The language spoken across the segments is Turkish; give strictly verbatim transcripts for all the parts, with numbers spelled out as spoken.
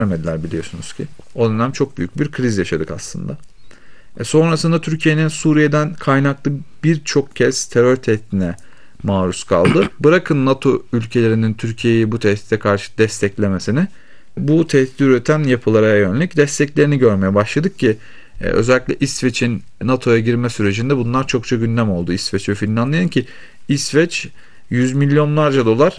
vermediler biliyorsunuz ki. O dönem çok büyük bir kriz yaşadık aslında. E sonrasında Türkiye'nin Suriye'den kaynaklı birçok kez terör tehdidine maruz kaldı. Bırakın NATO ülkelerinin Türkiye'yi bu tehdide karşı desteklemesini, bu tehdit üreten yapılara yönelik desteklerini görmeye başladık ki e, özellikle İsveç'in NATO'ya girme sürecinde bunlar çokça gündem oldu. İsveç ve Finlandiya'nın ki İsveç yüz milyonlarca dolar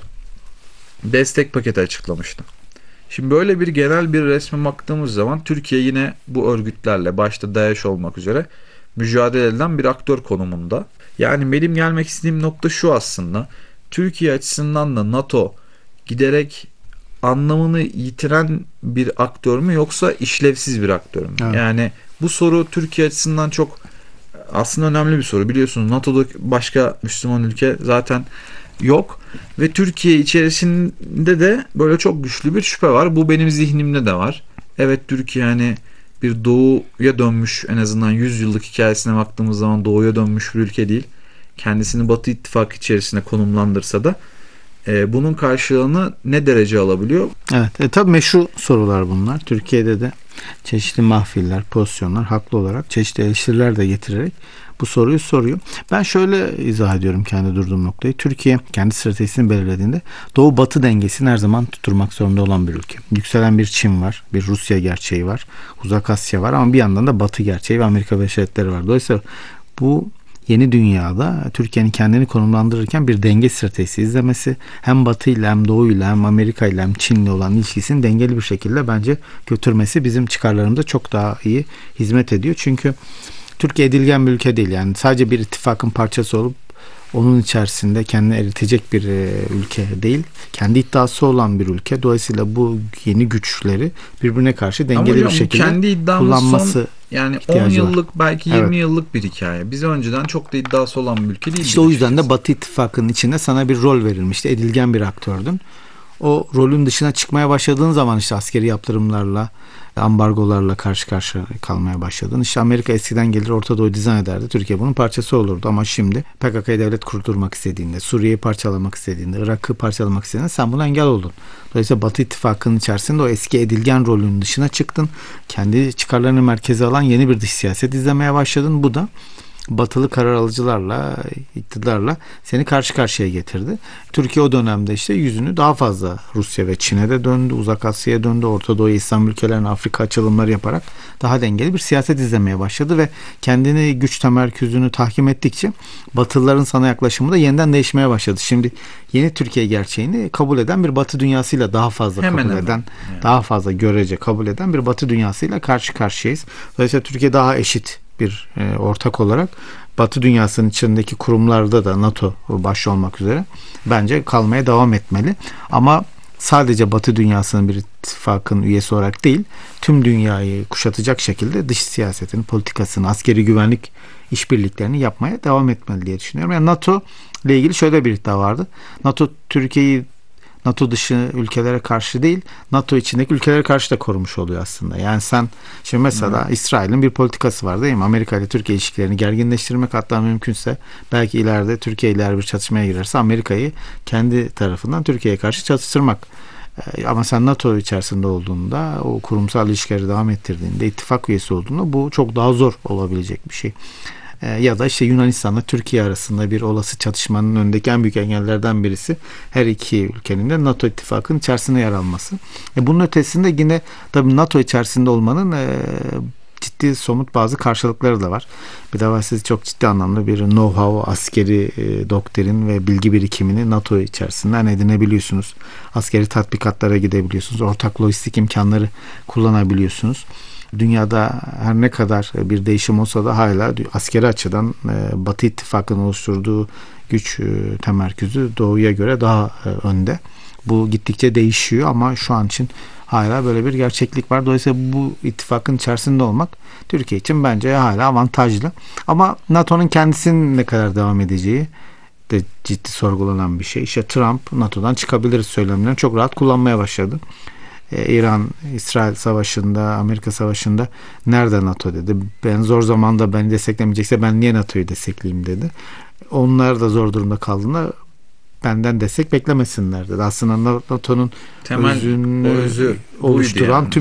destek paketi açıklamıştı. Şimdi böyle bir genel bir resme baktığımız zaman Türkiye yine bu örgütlerle başta DAEŞ olmak üzere mücadele eden bir aktör konumunda. Yani benim gelmek istediğim nokta şu aslında. Türkiye açısından da NATO giderek anlamını yitiren bir aktör mü yoksa işlevsiz bir aktör mü? Evet. Yani bu soru Türkiye açısından çok aslında önemli bir soru. Biliyorsunuz NATO'da başka Müslüman ülke zaten yok ve Türkiye içerisinde de böyle çok güçlü bir şüphe var. Bu benim zihnimde de var. Evet, Türkiye hani bir doğuya dönmüş, en azından yüz yıllık hikayesine baktığımız zaman doğuya dönmüş bir ülke değil. Kendisini Batı İttifakı içerisine konumlandırsa da e, bunun karşılığını ne derece alabiliyor? Evet, e, tabii meşru sorular bunlar. Türkiye'de de çeşitli mahfiller, pozisyonlar haklı olarak çeşitli eleştiriler de getirerek bu soruyu soruyor. Ben şöyle izah ediyorum kendi durduğum noktayı. Türkiye kendi stratejisini belirlediğinde Doğu Batı dengesini her zaman tutturmak zorunda olan bir ülke. Yükselen bir Çin var, bir Rusya gerçeği var, Uzak Asya var ama bir yandan da Batı gerçeği ve Amerika Birleşik Devletleri var. Dolayısıyla bu yeni dünyada Türkiye'nin kendini konumlandırırken bir denge stratejisi izlemesi, hem Batı ile hem Doğu ile hem Amerika ile hem Çin ile olan ilişkisini dengeli bir şekilde bence götürmesi bizim çıkarlarımıza çok daha iyi hizmet ediyor. Çünkü Türkiye edilgen bir ülke değil. Yani sadece bir ittifakın parçası olup onun içerisinde kendini eritecek bir ülke değil. Kendi iddiası olan bir ülke. Dolayısıyla bu yeni güçleri birbirine karşı dengeli hocam, bir şekilde kendi kullanması son, yani on yıllık var. Belki yirmi evet. yıllık bir hikaye. Biz önceden çok da iddiası olan bir ülke değil. İşte o yüzden de Batı İttifakı'nın içinde sana bir rol verilmişti. Edilgen bir aktördün. O rolün dışına çıkmaya başladığın zaman işte askeri yaptırımlarla, ambargolarla karşı karşıya kalmaya başladın. İşte Amerika eskiden gelir Orta Doğu'yu dizayn ederdi. Türkiye bunun parçası olurdu ama şimdi P K K'yı devlet kurdurmak istediğinde, Suriye'yi parçalamak istediğinde, Irak'ı parçalamak istediğinde sen buna engel oldun. Dolayısıyla Batı İttifakı'nın içerisinde o eski edilgen rolünün dışına çıktın. Kendi çıkarlarını merkeze alan yeni bir dış siyaset izlemeye başladın. Bu da batılı karar alıcılarla, iktidarla seni karşı karşıya getirdi. Türkiye o dönemde işte yüzünü daha fazla Rusya ve Çin'e de döndü, Uzak Asya'ya döndü, Orta Doğu, İslam ülkelerine Afrika açılımları yaparak daha dengeli bir siyaset izlemeye başladı ve kendini güç temerküzünü tahkim ettikçe Batılıların sana yaklaşımı da yeniden değişmeye başladı. Şimdi yeni Türkiye gerçeğini kabul eden bir Batı dünyasıyla daha fazla hemen kabul hemen. eden, yani. daha fazla görece kabul eden bir Batı dünyasıyla karşı karşıyayız. Dolayısıyla Türkiye daha eşit bir e, ortak olarak Batı dünyasının içindeki kurumlarda da NATO başta olmak üzere bence kalmaya devam etmeli. Ama sadece Batı dünyasının bir ittifakın üyesi olarak değil, tüm dünyayı kuşatacak şekilde dış siyasetini, politikasını, askeri güvenlik işbirliklerini yapmaya devam etmeli diye düşünüyorum. Yani NATO ile ilgili şöyle bir iddia vardı. NATO Türkiye'yi NATO dışı ülkelere karşı değil, NATO içindeki ülkelere karşı da korumuş oluyor aslında. Yani sen şimdi mesela hmm. İsrail'in bir politikası var değil mi? Amerika ile Türkiye ilişkilerini gerginleştirmek, hatta mümkünse belki ileride Türkiye ile bir çatışmaya girerse Amerika'yı kendi tarafından Türkiye'ye karşı çatıştırmak. Ama sen NATO içerisinde olduğunda, o kurumsal ilişkileri devam ettirdiğinde, ittifak üyesi olduğunda bu çok daha zor olabilecek bir şey. Ya da işte Yunanistan'la Türkiye arasında bir olası çatışmanın önündeki en büyük engellerden birisi her iki ülkenin de NATO ittifakının içerisinde yer alması. E bunun ötesinde yine tabii NATO içerisinde olmanın e, ciddi somut bazı karşılıkları da var. Bir de siz çok ciddi anlamda bir know-how, askeri e, doktrin ve bilgi birikimini NATO içerisinden edinebiliyorsunuz. Askeri tatbikatlara gidebiliyorsunuz. Ortak lojistik imkanları kullanabiliyorsunuz. Dünyada her ne kadar bir değişim olsa da hala askeri açıdan Batı İttifakı'nın oluşturduğu güç temerküzü Doğu'ya göre daha önde. Bu gittikçe değişiyor ama şu an için hala böyle bir gerçeklik var. Dolayısıyla bu ittifakın içerisinde olmak Türkiye için bence hala avantajlı. Ama NATO'nun kendisinin ne kadar devam edeceği de ciddi sorgulanan bir şey. İşte Trump NATO'dan çıkabiliriz söylemlerini çok rahat kullanmaya başladı. İran-İsrail savaşında, Amerika savaşında nerede NATO dedi. Ben zor zamanda beni desteklemeyecekse ben niye NATO'yu destekleyeyim dedi. Onlar da zor durumda kaldığında benden destek beklemesinler dedi. Aslında NATO'nun Temel özünü o özü buydu oluşturan yani. tüm